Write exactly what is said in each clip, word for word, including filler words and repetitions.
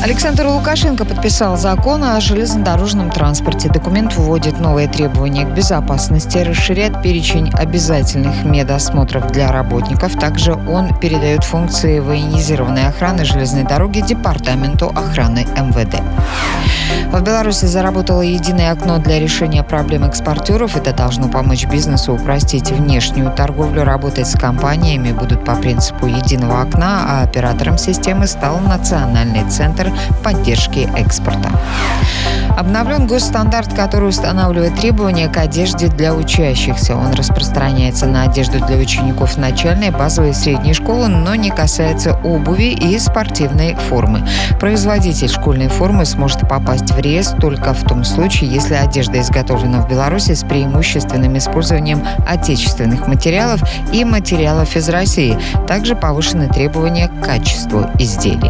Александр Лукашенко подписал закон о железнодорожном транспорте. Документ вводит новые требования к безопасности, расширяет перечень обязательных медосмотров для работников. Также он передает функции военизированной охраны железной дороги Департаменту охраны эм вэ дэ. В Беларуси заработало единое окно для решения проблем экспортеров. Это должно помочь бизнесу упростить внешнюю торговлю. Работать с компаниями будут по принципу единого окна, а оператором системы стал Национальный центр поддержки экспорта. Обновлен госстандарт, который устанавливает требования к одежде для учащихся. Он распространяется на одежду для учеников начальной, базовой и средней школы, но не касается обуви и спортивной формы. Производитель школьной формы сможет попасть в реестр только в том случае, если одежда изготовлена в Беларуси с преимущественным использованием отечественных материалов и материалов из России. Также повышены требования к качеству изделий.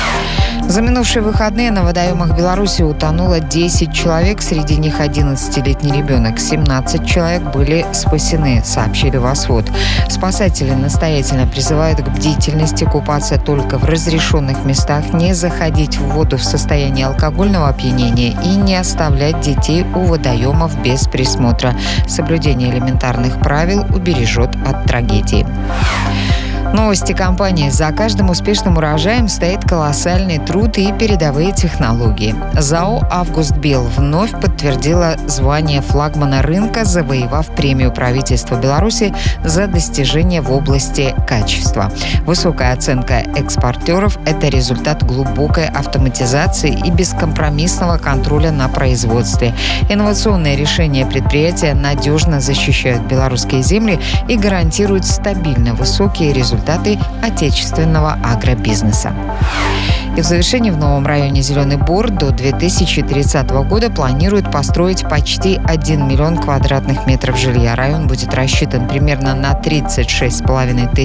За минувшие выходные на водоемах Беларуси утонуло десять человек, среди них одиннадцатилетний ребенок. семнадцать человек были спасены, сообщили ВОСВОД. Спасатели настоятельно призывают к бдительности, купаться только в разрешенных местах, не заходить в воду в состоянии алкогольного опьянения и не оставлять детей у водоемов без присмотра. Соблюдение элементарных правил убережет от трагедии. Новости компании. За каждым успешным урожаем стоит колоссальный труд и передовые технологии. ЗАО «Августбел» вновь подтвердила звание флагмана рынка, завоевав премию правительства Беларуси за достижения в области качества. Высокая оценка экспортеров – это результат глубокой автоматизации и бескомпромиссного контроля на производстве. Инновационные решения предприятия надежно защищают белорусские земли и гарантируют стабильно высокие результаты результаты отечественного агробизнеса. И в завершении в новом районе Зеленый Бор до две тысячи тридцатого года планируют построить почти один миллион квадратных метров жилья. Район будет рассчитан примерно на тридцать шесть с половиной тысяч